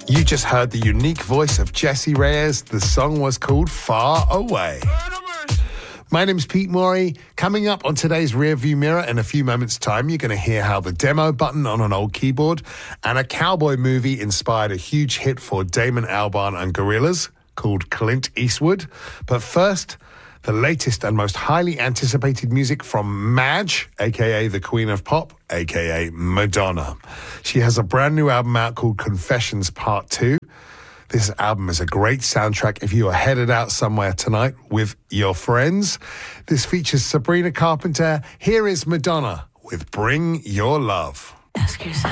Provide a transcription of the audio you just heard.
You just heard the unique voice of Jessie Reyez. The song was called Far Away. My name's Pete Morey. Coming up on today's Rearview Mirror in a few moments' time, you're going to hear how the demo button on an old keyboard and a cowboy movie inspired a huge hit for Damon Albarn and Gorillaz called Clint Eastwood. But first, the latest and most highly anticipated music from Madge, a.k.a. the Queen of Pop, a.k.a. Madonna. She has a brand new album out called Confessions Part 2. This album is a great soundtrack if you are headed out somewhere tonight with your friends. This features Sabrina Carpenter. Here is Madonna with Bring Your Love. Ask yourself.